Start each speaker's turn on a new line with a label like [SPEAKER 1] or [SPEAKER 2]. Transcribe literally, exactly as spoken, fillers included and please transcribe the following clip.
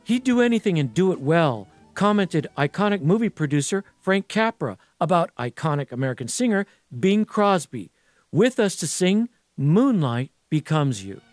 [SPEAKER 1] He'd do anything and do it well, commented iconic movie producer Frank Capra about iconic American singer Bing Crosby. With us to sing, Moonlight Becomes You.